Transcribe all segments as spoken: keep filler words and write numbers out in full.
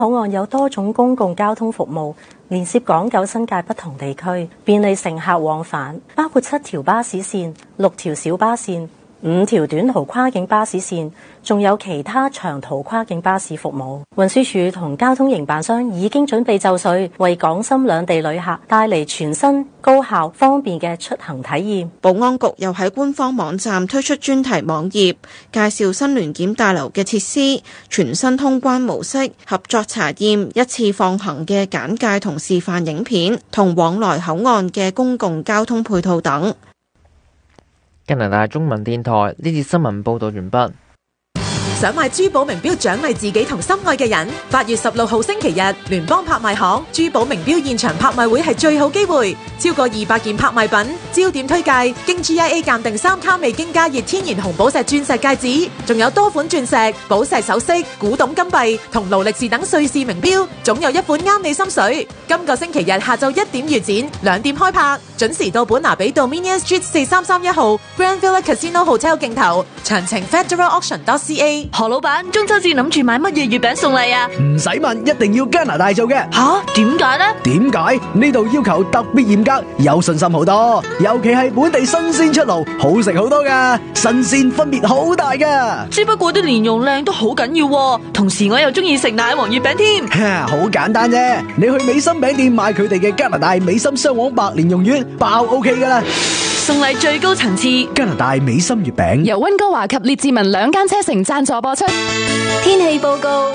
口岸有多種公共交通服務，連接港九新界不同地區，便利乘客往返，包括七條巴士線、六條小巴線、五條短途跨境巴士線，仲有其他長途跨境巴士服務。運輸署同交通營辦商已經準備就緒，為港深兩地旅客帶嚟全新、高效、方便嘅出行體驗。 保安局又喺官方網站推出專題網頁，介紹新聯檢大樓嘅設施、全新通關模式、合作查驗、一次放行嘅簡介同示範影片，同往來口岸嘅公共交通配套等。 加拿大中文電台呢節新聞報道完畢。 想買珠寶名錶獎勵自己同心愛嘅人，八月十六號星期日，聯邦拍賣行珠寶名錶現場拍賣會係最好機會，超過二百件拍賣品，焦點推介經 G I A 鑑定三卡未經加熱天然紅寶石鑽石戒指，仲有多款鑽石、寶石首飾、古董金幣同勞力士等瑞士名錶，總有一款啱你心水。今個星期日下晝一點預展，兩點開拍，準時到本拿比道 Dominion Street 四三三一號 Grand Villa Casino Hotel 競投，詳情 Federal Auction dot C A。 何老闆，中秋節諗住買乜嘢月餅送禮啊？ 唔使問，一定要加拿大做嘅。 吓？點解呢？ 點解？呢度要求特別嚴格，有信心好多。尤其係本地新鮮出爐，好食好多噶，新鮮分別好大噶。 只不過啲蓮蓉靚都好緊要，同時我又中意食奶黃月餅添。 好簡單啫，你去美心餅店買佢哋嘅加拿大美心雙黃白蓮蓉月，爆 OK 噶啦。 送禮最高層次， 加拿大美心月餅由溫哥華及列治文兩間車城贊助播出。天氣報告：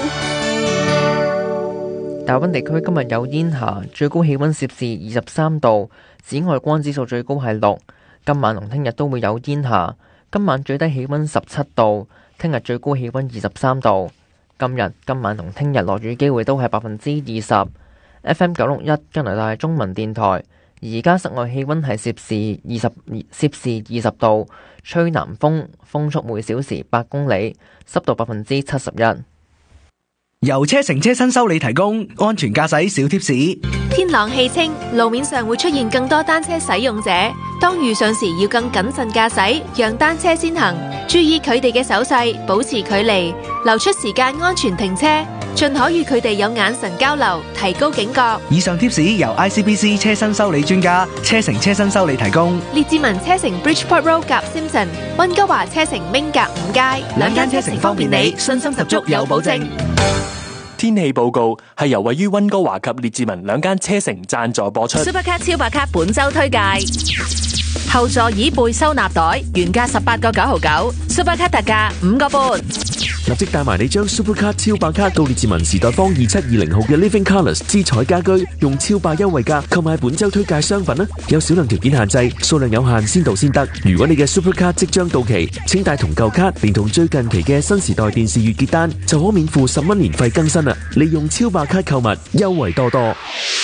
大溫地區今日有煙霞，最高氣溫攝氏二十三度，紫外光指數最高係六。今晚同聽日都會有煙霞，今晚最低氣溫十七度，聽日最高氣溫二十三度。今日、今晚同聽日落雨機會都係百分之二十。F M 九六一加拿大中文電台。而家室外氣溫係攝氏二十攝氏二十度，吹南風，風速每小時八公里，濕度百分之七十一。 由車城車身修理提供安全駕駛小貼士。 天朗氣清，路面上會出現更多單車使用者，當遇上時要更謹慎駕駛，讓單車先行，注意佢哋嘅手勢，保持距離，留出時間安全停車，盡可與佢哋有眼神交流，提高警覺。 以上貼士由 I C B C 車身修理專家車城車身修理提供。 列治文車城 Bridgeport Road 夾 Simpson， 溫哥華車城 Ming 夾五街，兩間車城方便你，信心十足有保證。 天氣報告係由位於溫哥華及列治文兩間車城贊助播出。 Supercar 超白卡本周推介，後座椅背收納袋原價十八個九毫九，Supercar特價五個半。 立即帶埋你將 Supercar 超白卡到列治文時代坊二七二零號嘅 Living Colours 之彩家居，用超霸優惠價購買本周推介商品啦！有少量條件限制，數量有限，先到先得。如果你嘅 Supercar 即將到期，請帶同舊卡，連同最近期嘅新時代電視月結單，就可免付十蚊年費更新啦！利用超白卡購物，優惠多多。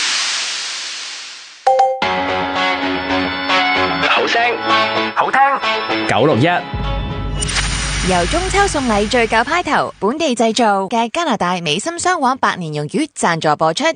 好聲好聽，九六一。 由中秋送禮最夠派頭，本地製造嘅加拿大美心雙黃白蓮蓉魚贊助播出。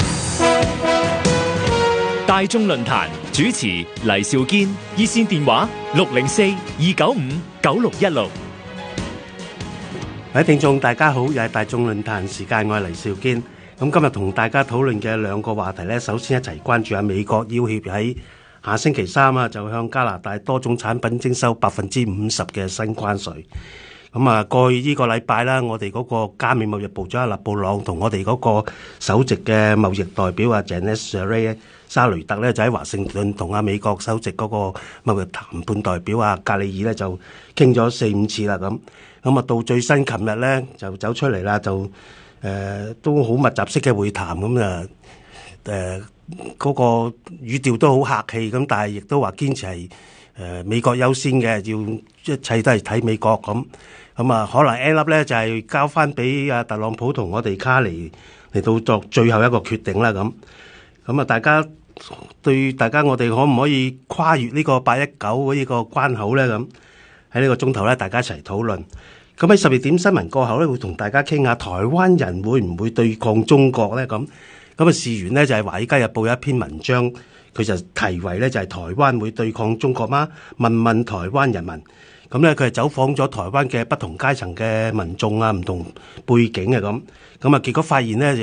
大眾論壇主持黎兆堅，熱線電話六零四二九五九六一六。 各位聽眾大家好，又係大眾論壇時間，我係黎兆堅。咁今日同大家討論嘅兩個話題呢，首先一齊關注下美國要挾喺下星期三啊，就向加拿大多種產品徵收百分之五十嘅新關稅。咁啊，過去呢個禮拜啦，我哋嗰個加美貿易部長阿勒布朗同我哋嗰個首席嘅貿易代表啊 Janice 沙雷特咧，就喺華盛頓同阿美國首席嗰個貿易談判代表啊格里爾咧，就傾咗四五次啦。咁咁啊，到最新琴日咧就走出嚟啦，就誒、呃、都好密集式嘅會談咁啊誒。呃嗰個語調都好客氣咁，但係亦都話堅持係誒、呃、美國優先嘅，要一切都係睇美國咁。咁啊，可能 end up 咧就係、是、交翻俾阿特朗普同我哋卡尼嚟到作最後一個決定啦。咁咁啊，大家對大家我哋可唔可以跨越呢個八一九呢個關口咧？咁喺呢個鐘頭咧，大家一齊討論。咁喺十二點新聞過後咧，會同大家傾下台灣人會唔會對抗中國咧？咁咁啊，事緣呢就係《華爾街日報》有一篇文章，佢就題為咧就係台灣會對抗中國嗎？問問台灣人民。 咁咧佢係走訪咗台灣嘅不同階層嘅民眾啊，唔同背景嘅咁，咁啊結果發現咧。